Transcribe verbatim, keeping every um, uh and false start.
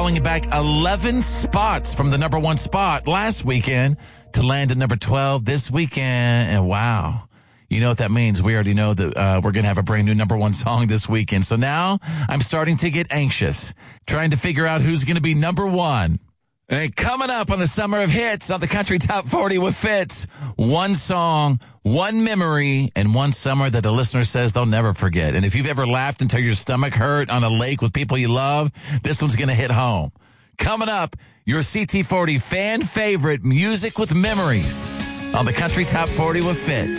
falling back eleven spots from the number one spot last weekend to land at number twelve this weekend. And wow. You know what that means. We already know that uh, we're going to have a brand new number one song this weekend. So now I'm starting to get anxious, trying to figure out who's going to be number one. And coming up on the Summer of Hits on the Country Top forty with Fitz, one song, one memory, and one summer that the listener says they'll never forget. And if you've ever laughed until your stomach hurt on a lake with people you love, this one's going to hit home. Coming up, your C T forty fan favorite music with memories on the Country Top forty with Fitz.